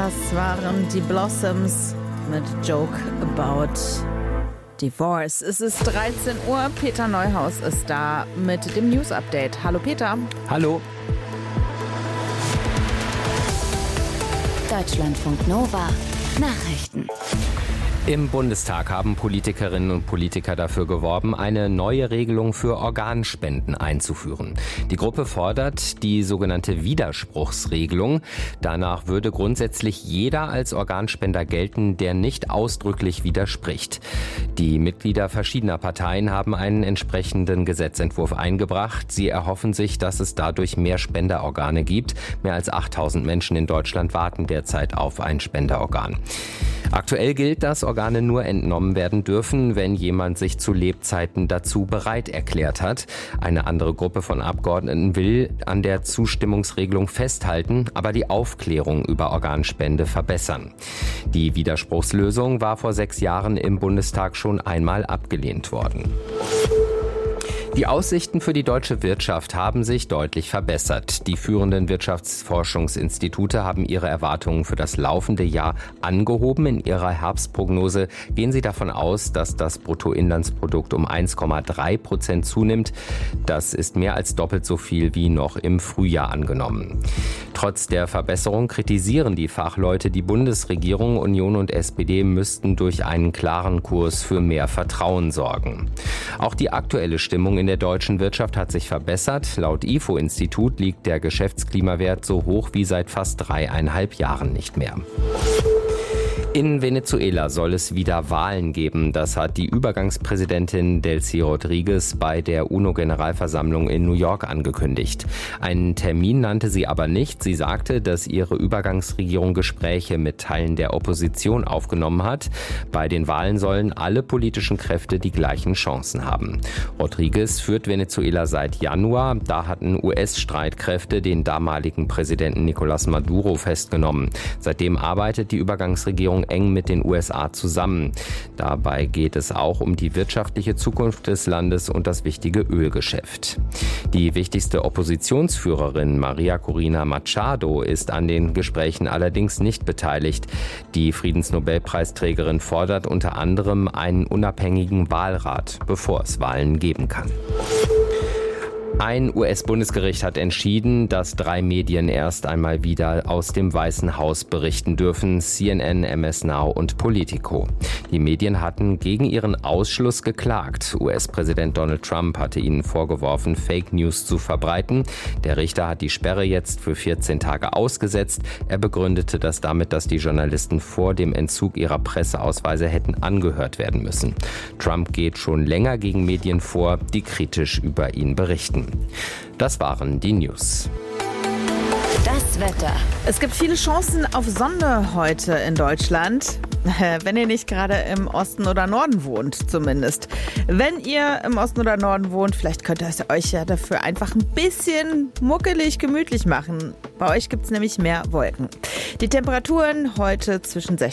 Das waren die Blossoms mit Joke About Divorce. Es ist 13 Uhr, Peter Neuhaus ist da mit dem News-Update. Hallo Peter. Hallo. Deutschlandfunk Nova Nachrichten. Im Bundestag haben Politikerinnen und Politiker dafür geworben, eine neue Regelung für Organspenden einzuführen. Die Gruppe fordert die sogenannte Widerspruchsregelung. Danach würde grundsätzlich jeder als Organspender gelten, der nicht ausdrücklich widerspricht. Die Mitglieder verschiedener Parteien haben einen entsprechenden Gesetzentwurf eingebracht. Sie erhoffen sich, dass es dadurch mehr Spenderorgane gibt. Mehr als 8000 Menschen in Deutschland warten derzeit auf ein Spenderorgan. Aktuell gilt, dass Organe nur entnommen werden dürfen, wenn jemand sich zu Lebzeiten dazu bereit erklärt hat. Eine andere Gruppe von Abgeordneten will an der Zustimmungsregelung festhalten, aber die Aufklärung über Organspende verbessern. Die Widerspruchslösung war vor 6 Jahren im Bundestag schon einmal abgelehnt worden. Die Aussichten für die deutsche Wirtschaft haben sich deutlich verbessert. Die führenden Wirtschaftsforschungsinstitute haben ihre Erwartungen für das laufende Jahr angehoben. In ihrer Herbstprognose gehen sie davon aus, dass das Bruttoinlandsprodukt um 1,3% zunimmt. Das ist mehr als doppelt so viel wie noch im Frühjahr angenommen. Trotz der Verbesserung kritisieren die Fachleute die Bundesregierung. Union und SPD müssten durch einen klaren Kurs für mehr Vertrauen sorgen. Auch die aktuelle Stimmung in der deutschen Wirtschaft hat sich verbessert. Laut IFO-Institut liegt der Geschäftsklimawert so hoch wie seit fast 3,5 Jahren nicht mehr. In Venezuela soll es wieder Wahlen geben. Das hat die Übergangspräsidentin Delcy Rodríguez bei der UNO-Generalversammlung in New York angekündigt. Einen Termin nannte sie aber nicht. Sie sagte, dass ihre Übergangsregierung Gespräche mit Teilen der Opposition aufgenommen hat. Bei den Wahlen sollen alle politischen Kräfte die gleichen Chancen haben. Rodríguez führt Venezuela seit Januar. Da hatten US-Streitkräfte den damaligen Präsidenten Nicolás Maduro festgenommen. Seitdem arbeitet die Übergangsregierung eng mit den USA zusammen. Dabei geht es auch um die wirtschaftliche Zukunft des Landes und das wichtige Ölgeschäft. Die wichtigste Oppositionsführerin Maria Corina Machado ist an den Gesprächen allerdings nicht beteiligt. Die Friedensnobelpreisträgerin fordert unter anderem einen unabhängigen Wahlrat, bevor es Wahlen geben kann. Ein US-Bundesgericht hat entschieden, dass 3 Medien erst einmal wieder aus dem Weißen Haus berichten dürfen: CNN, MS Now und Politico. Die Medien hatten gegen ihren Ausschluss geklagt. US-Präsident Donald Trump hatte ihnen vorgeworfen, Fake News zu verbreiten. Der Richter hat die Sperre jetzt für 14 Tage ausgesetzt. Er begründete das damit, dass die Journalisten vor dem Entzug ihrer Presseausweise hätten angehört werden müssen. Trump geht schon länger gegen Medien vor, die kritisch über ihn berichten. Das waren die News. Das Wetter. Es gibt viele Chancen auf Sonne heute in Deutschland. Wenn ihr nicht gerade im Osten oder Norden wohnt zumindest. Wenn ihr im Osten oder Norden wohnt, vielleicht könnt ihr euch ja dafür einfach ein bisschen muckelig gemütlich machen. Bei euch gibt es nämlich mehr Wolken. Die Temperaturen heute zwischen